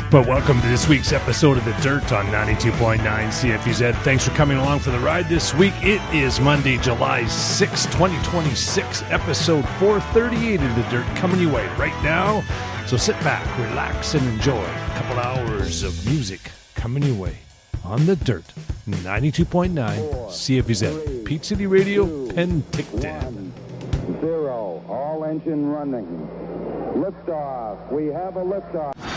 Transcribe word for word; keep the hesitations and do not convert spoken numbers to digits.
But welcome to this week's episode of The Dirt on ninety-two point nine C F U Z. Thanks for coming along for the ride this week. It is Monday, July sixth, twenty twenty-six, episode four thirty-eight of The Dirt coming your way right now. So sit back, relax, and enjoy a couple hours of music coming your way on The Dirt, ninety-two point nine C F U Z, Peach City Radio, Penticton. Zero, all engine running. Liftoff, we have a liftoff.